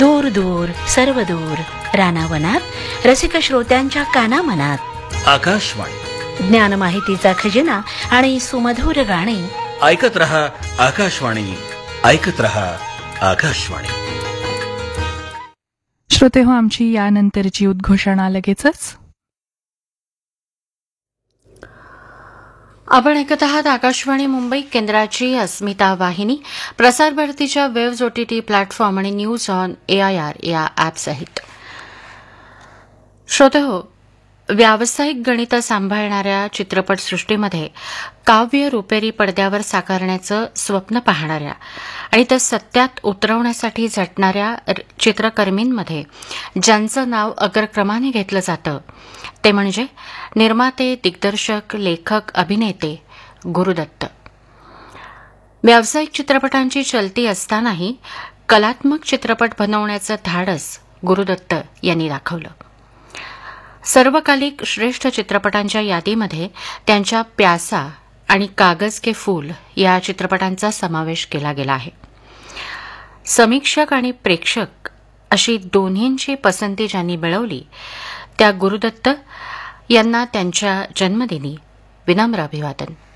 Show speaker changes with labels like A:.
A: दूर दूर सर्व दूर रानावनात रसिक श्रोत्यांच्या कानामनात
B: आकाशवाणी
A: ज्ञान माहितीचा खजिना आणि सुमधुर गाणी.
B: ऐकत रहा आकाशवाणी, ऐकत रहा आकाशवाणी.
C: श्रोते हो, आमची यानंतरची उद्घोषणा लगेचच.
D: आपण ऐकत आहात आकाशवाणी मुंबई केंद्राची अस्मिता वाहिनी, प्रसार भारतीच्या वेव्ज OTT प्लॅटफॉर्म आणि न्यूज ऑन AIR या ॲपसहित. श्रोते हो, व्यावसायिक गणितं सांभाळणाऱ्या चित्रपटसृष्टीमध्ये काव्य रुपेरी पडद्यावर साकारण्याचं स्वप्न पाहणाऱ्या आणि ते सत्यात उतरवण्यासाठी झटणाऱ्या चित्रकर्मींमध्ये ज्यांचं नाव अग्रक्रमाने घेतलं जातं ते म्हणजे निर्माते, दिग्दर्शक, लेखक, अभिनेते गुरुदत्त. व्यावसायिक चित्रपटांची चलती असतानाही कलात्मक चित्रपट बनवण्याचं धाडस गुरुदत्त यांनी दाखवलं. सर्वकालिक श्रेष्ठ चित्रपटांच्या यादीमध्ये त्यांच्या प्यासा आणि कागज के फूल या चित्रपटांचा समावेश केला गेला आहे. समीक्षक आणि प्रेक्षक अशी दोन्हींची पसंती ज्यांनी मिळवली त्या गुरुदत्त यांना त्यांच्या जन्मदिनी विनम्र अभिवादन.